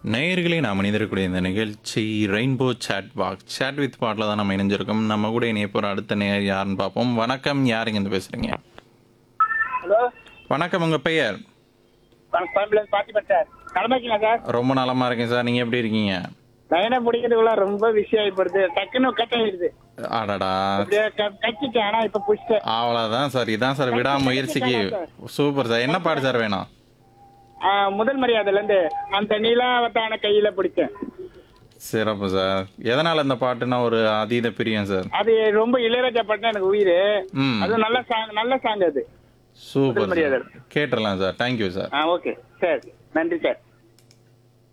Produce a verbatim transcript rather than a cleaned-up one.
நேயர்களே நாம் இணைந்திருக்கக்கூடிய இந்த நிகழ்ச்சி rainbow chat box chat with பாட்டில் தான் நம்ம இணைஞ்சிருக்கோம். நம்ம கூட இணைய போகிற அடுத்த நேயர் யாருன்னு பார்ப்போம். வணக்கம், யாருங்க இருந்து பேசுறீங்க? ஹலோ, வணக்கம், உங்கள் பெயர்? கோயம்புல பாத்திப்பேன் சார். நலமாக்கீங்களா சார்? ரொம்ப நலமா இருக்கேன் சார். நீங்கள் எப்படி இருக்கீங்க? லைனை பிடிக்கிறதுக்குள்ள ரொம்ப விஷயம் ஆகிப்படுது. டக்குன்னு கட் ஆயிடுது. ஆடாடா, அப்படியே க- கச்சிட்டேன். ஆனா இப்ப புடிச்சிட்டேன். அவ்வளோதான் சார். இதான் சார் விடாமுயற்சிக்கு. Super sir. என்ன பாட்டு சார் வேணும்? ஆ, முதல் மரியாதைல இருந்து அந்த நீலாவத்தான கையில பிடிச்சேன். சிறப்பு சார். எதனால் அந்த பாட்டுனா ஒரு அதீத பிரியம் சார்? அது ரொம்ப இளையராஜா பாட்டுனா எனக்கு உயிர். ம், அது நல்ல சாங், நல்ல சாங் அது. சூப்பர் முதல் மரியாதை. சார். கேட்டுடலாம் சார். Thank you sir. ஆ, ஓகே சார், நன்றி சார்.